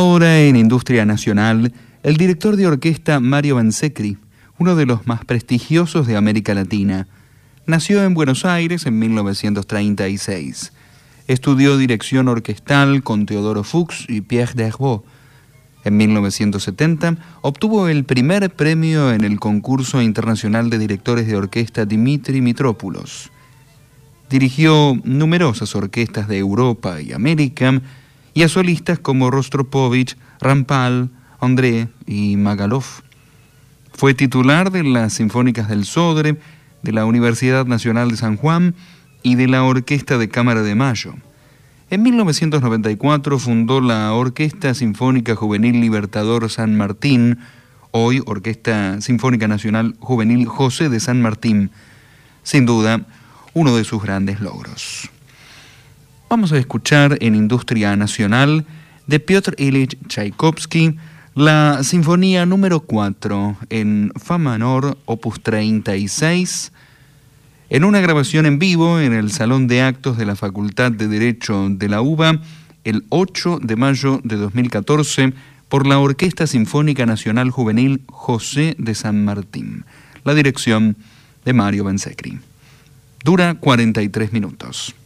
Ahora en Industria Nacional, el director de orquesta Mario Vansekri, uno de los más prestigiosos de América Latina, nació en Buenos Aires en 1936. Estudió dirección orquestal con Teodoro Fuchs y Pierre Dervaux. En 1970 obtuvo el primer premio en el concurso internacional de directores de orquesta Dimitri Mitropoulos. Dirigió numerosas orquestas de Europa y América y a solistas como Rostropovich, Rampal, André y Magalov. Fue titular de las Sinfónicas del Sodre, de la Universidad Nacional de San Juan y de la Orquesta de Cámara de Mayo. En 1994 fundó la Orquesta Sinfónica Juvenil Libertador San Martín, hoy Orquesta Sinfónica Nacional Juvenil José de San Martín, sin duda uno de sus grandes logros. Vamos a escuchar en Industria Nacional de Piotr Ilich Tchaikovsky la Sinfonía número 4 en Fa menor, opus 36, en una grabación en vivo en el Salón de Actos de la Facultad de Derecho de la UBA el 8 de mayo de 2014 por la Orquesta Sinfónica Nacional Juvenil José de San Martín. La dirección de Mario Vansekri. Dura 43 minutos.